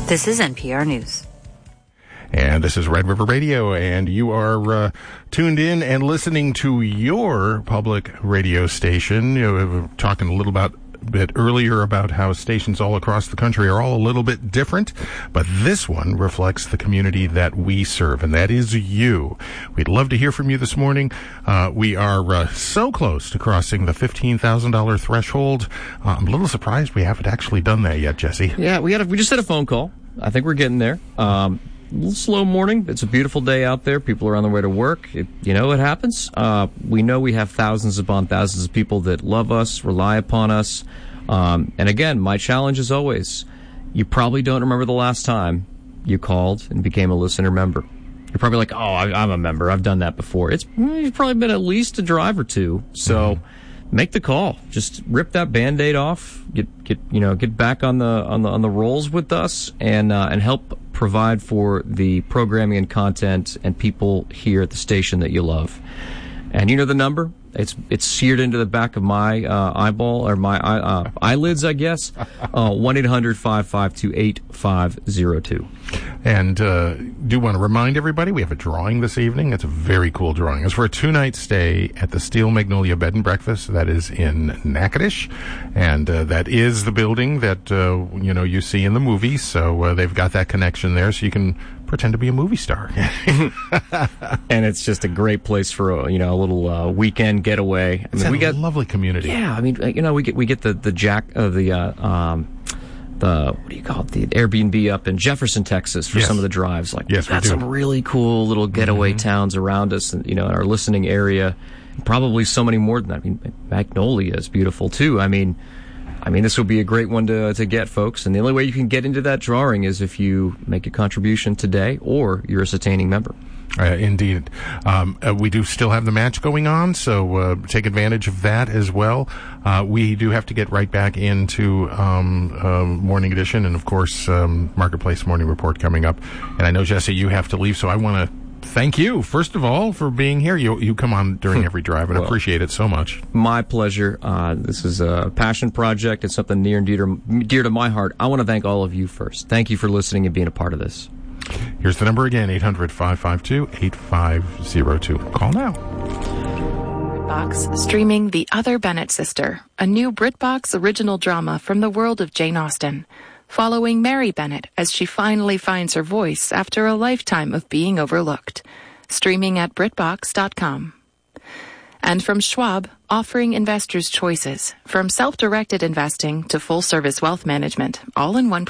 This is NPR News. And this is Red River Radio, and you are tuned in and listening to your public radio station. We were talking a bit earlier about how stations all across the country are all a little bit different, but this one reflects the community that we serve, and that is you. We'd love to hear from you this morning. We are so close to crossing the $15,000 threshold. I'm a little surprised we haven't actually done that yet, Jesse. Yeah, we just had a phone call. I think we're getting there. A little slow morning. It's a beautiful day out there. People are on their way to work. It happens. We know we have thousands upon thousands of people that love us, rely upon us. And again, my challenge is always, you probably don't remember the last time you called and became a listener member. You're probably like, I'm a member. I've done that before. You've probably been at least a drive or two. So make the call. Just rip that Band-Aid off. Get back on the rolls with us and help provide for the programming and content and people here at the station that you love. And you know the number? It's seared into the back of my eyeball or my eyelids, I guess. 1-800-552-8502. And do want to remind everybody we have a drawing this evening. It's a very cool drawing. It's for a 2-night stay at the Steel Magnolia Bed and Breakfast. That is in Natchitoches, and that is the building that you see in the movie. So they've got that connection there, so you can pretend to be a movie star. And it's just a great place for a little weekend getaway. We got a lovely community. Yeah, we get the what do you call it? The Airbnb up in Jefferson, Texas for some of the drives. We've got some really cool little getaway towns around us, and in our listening area. And probably so many more than that. Magnolia is beautiful too. This will be a great one to get, folks. And the only way you can get into that drawing is if you make a contribution today or you're a sustaining member. Indeed. We do still have the match going on, so take advantage of that as well. We do have to get right back into Morning Edition and, of course, Marketplace Morning Report coming up. And I know, Jesse, you have to leave, so I want to thank you, first of all, for being here. You come on during every drive, and I appreciate it so much. My pleasure. This is a passion project. It's something near and dear to my heart. I want to thank all of you first. Thank you for listening and being a part of this. Here's the number again, 800-552-8502. Call now. BritBox, streaming The Other Bennett Sister, a new BritBox original drama from the world of Jane Austen, following Mary Bennett as she finally finds her voice after a lifetime of being overlooked. Streaming at BritBox.com. And from Schwab, offering investors choices, from self-directed investing to full-service wealth management, all in one place.